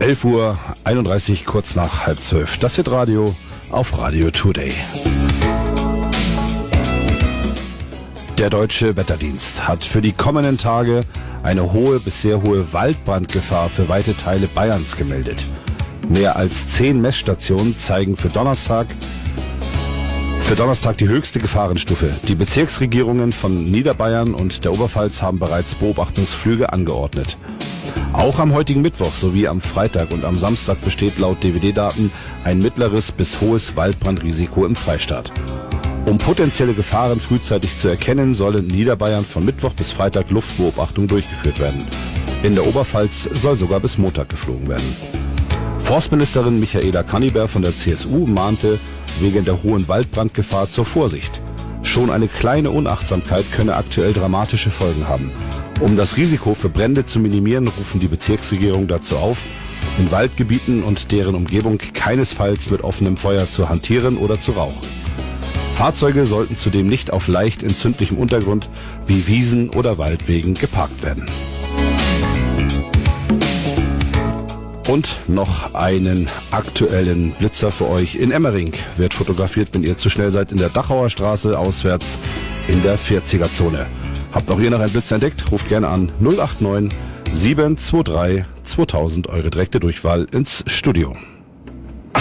11:31 Uhr, kurz nach 11:30. Das ist Radio auf Radio Today. Der Deutsche Wetterdienst hat für die kommenden Tage eine hohe bis sehr hohe Waldbrandgefahr für weite Teile Bayerns gemeldet. Mehr als 10 Messstationen zeigen für Donnerstag die höchste Gefahrenstufe. Die Bezirksregierungen von Niederbayern und der Oberpfalz haben bereits Beobachtungsflüge angeordnet. Auch am heutigen Mittwoch sowie am Freitag und am Samstag besteht laut DWD-Daten ein mittleres bis hohes Waldbrandrisiko im Freistaat. Um potenzielle Gefahren frühzeitig zu erkennen, soll in Niederbayern von Mittwoch bis Freitag Luftbeobachtung durchgeführt werden. In der Oberpfalz soll sogar bis Montag geflogen werden. Forstministerin Michaela Kanniber von der CSU mahnte wegen der hohen Waldbrandgefahr zur Vorsicht. Schon eine kleine Unachtsamkeit könne aktuell dramatische Folgen haben. Um das Risiko für Brände zu minimieren, rufen die Bezirksregierung dazu auf, in Waldgebieten und deren Umgebung keinesfalls mit offenem Feuer zu hantieren oder zu rauchen. Fahrzeuge sollten zudem nicht auf leicht entzündlichem Untergrund wie Wiesen oder Waldwegen geparkt werden. Und noch einen aktuellen Blitzer für euch. In Emmering wird fotografiert, wenn ihr zu schnell seid, in der Dachauer Straße auswärts in der 40er-Zone. Habt auch ihr noch einen Blitzer entdeckt? Ruft gerne an 089 723 2000, eure direkte Durchwahl ins Studio.